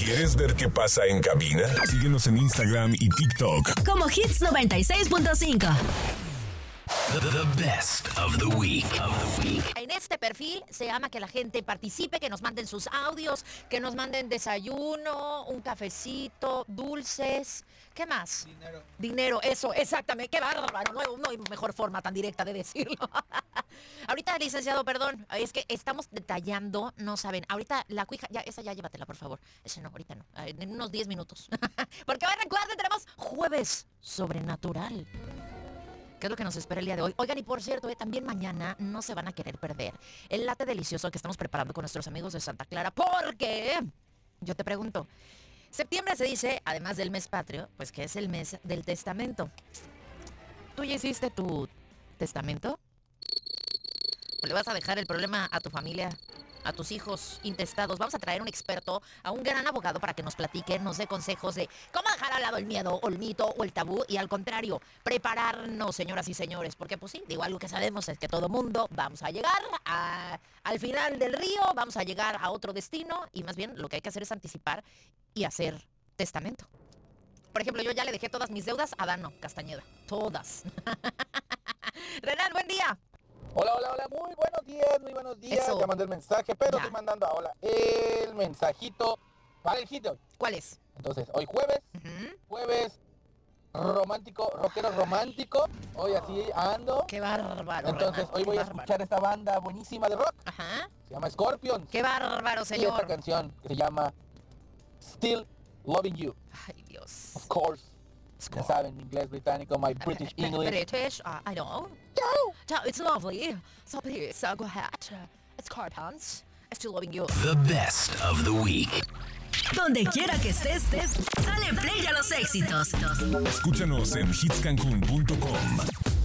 ¿Quieres ver qué pasa en cabina? Síguenos en Instagram y TikTok como Hits 96.5. The best of the week. En este perfil se ama que la gente participe, que nos manden sus audios, que nos manden desayuno, un cafecito, dulces. ¿Qué más? Dinero, eso, exactamente. ¡Qué bárbaro! No hay mejor forma tan directa de decirlo. Ahorita, licenciado, perdón, es que estamos detallando, no saben. Ahorita la cuija, ya, esa ya llévatela, por favor. Ese no, ahorita no. En unos 10 minutos. Porque hoy recuerden, tenemos Jueves Sobrenatural. ¿Qué es lo que nos espera el día de hoy? Oigan, y por cierto, también mañana no se van a querer perder el latte delicioso que estamos preparando con nuestros amigos de Santa Clara, porque yo te pregunto, septiembre se dice, además del mes patrio, pues que es el mes del testamento. ¿Tú ya hiciste tu testamento? ¿O le vas a dejar el problema a tu familia, a tus hijos intestados? Vamos a traer un experto, a un gran abogado para que nos platique, nos dé consejos de cómo dejar al lado el miedo o el mito o el tabú y al contrario, prepararnos, señoras y señores, porque pues sí, digo, algo que sabemos es que todo mundo vamos a llegar al final del río, vamos a llegar a otro destino y más bien lo que hay que hacer es anticipar y hacer testamento. Por ejemplo, yo ya le dejé todas mis deudas a Dano Castañeda, todas. Renan, buen día. Hola, muy buenos días. Eso. Ya mandé el mensaje, pero Ya. estoy mandando ahora el mensajito para el hit de hoy. ¿Cuál es? Entonces, hoy jueves romántico, rockero romántico. Hoy así ando. Qué bárbaro. Entonces, Renan, hoy qué voy a bárbaro. escuchar esta banda buenísima de rock. Ajá. Se llama Scorpions. Qué bárbaro, Y esta señor. canción que se llama Still Loving You. Ay, Dios. Of course. Ya saben, inglés británico, my British English. British, I know. It's lovely. So please, go ahead. It's Scorpions. Still loving you. The best of the week. Donde quiera que estés, dale play a los éxitos. Escúchanos en hitscancun.com.